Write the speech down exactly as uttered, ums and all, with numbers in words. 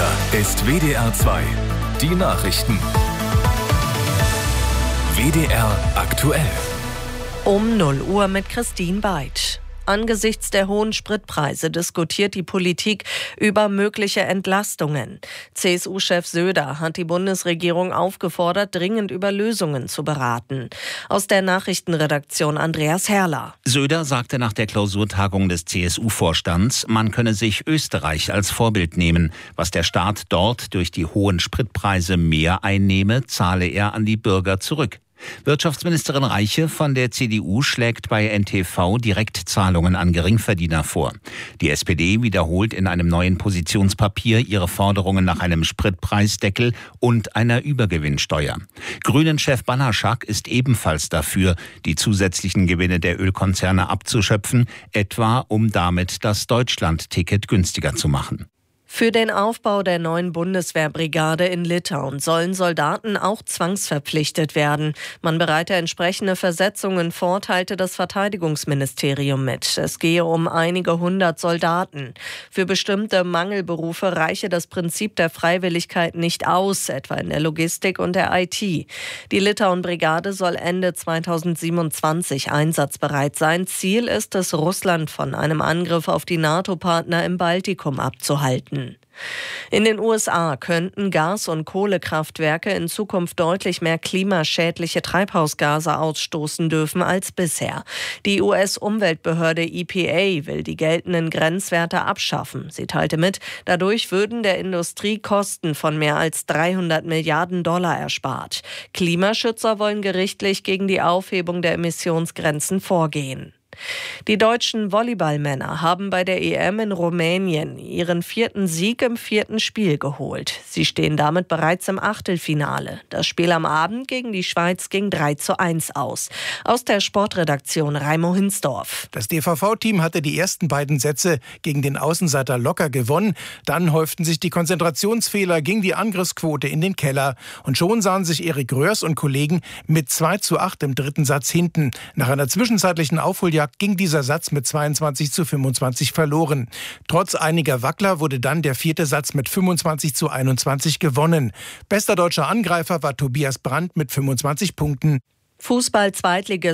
Hier ist W D R zwei. Die Nachrichten. W D R aktuell. Um null Uhr mit Christine Beitsch. Angesichts der hohen Spritpreise diskutiert die Politik über mögliche Entlastungen. C S U-Chef Söder hat die Bundesregierung aufgefordert, dringend über Lösungen zu beraten. Aus der Nachrichtenredaktion Andreas Herrler. Söder sagte nach der Klausurtagung des C S U-Vorstands, man könne sich Österreich als Vorbild nehmen. Was der Staat dort durch die hohen Spritpreise mehr einnehme, zahle er an die Bürger zurück. Wirtschaftsministerin Reiche von der C D U schlägt bei N T V Direktzahlungen an Geringverdiener vor. Die S P D wiederholt in einem neuen Positionspapier ihre Forderungen nach einem Spritpreisdeckel und einer Übergewinnsteuer. Grünen-Chef Banaszak ist ebenfalls dafür, die zusätzlichen Gewinne der Ölkonzerne abzuschöpfen, etwa um damit das Deutschland-Ticket günstiger zu machen. Für den Aufbau der neuen Bundeswehrbrigade in Litauen sollen Soldaten auch zwangsverpflichtet werden. Man bereite entsprechende Versetzungen vor, teilte das Verteidigungsministerium mit. Es gehe um einige hundert Soldaten. Für bestimmte Mangelberufe reiche das Prinzip der Freiwilligkeit nicht aus, etwa in der Logistik und der I T. Die Litauen-Brigade soll Ende zweitausendsiebenundzwanzig einsatzbereit sein. Ziel ist es, Russland von einem Angriff auf die NATO-Partner im Baltikum abzuhalten. In den U S A könnten Gas- und Kohlekraftwerke in Zukunft deutlich mehr klimaschädliche Treibhausgase ausstoßen dürfen als bisher. Die U S-Umweltbehörde E P A will die geltenden Grenzwerte abschaffen. Sie teilte mit, dadurch würden der Industrie Kosten von mehr als dreihundert Milliarden Dollar erspart. Klimaschützer wollen gerichtlich gegen die Aufhebung der Emissionsgrenzen vorgehen. Die deutschen Volleyballmänner haben bei der E M in Rumänien ihren vierten Sieg im vierten Spiel geholt. Sie stehen damit bereits im Achtelfinale. Das Spiel am Abend gegen die Schweiz ging drei zu eins aus. Aus der Sportredaktion Raimo Hinsdorf. Das D V V-Team hatte die ersten beiden Sätze gegen den Außenseiter locker gewonnen. Dann häuften sich die Konzentrationsfehler, ging die Angriffsquote in den Keller. Und schon sahen sich Erik Röhrs und Kollegen mit zwei zu acht im dritten Satz hinten. Nach einer zwischenzeitlichen Aufholjagd ging dieser Satz mit zweiundzwanzig zu fünfundzwanzig verloren. Trotz einiger Wackler wurde dann der vierte Satz mit fünfundzwanzig zu einundzwanzig gewonnen. Bester deutscher Angreifer war Tobias Brandt mit fünfundzwanzig Punkten. Fußball-Zweitligist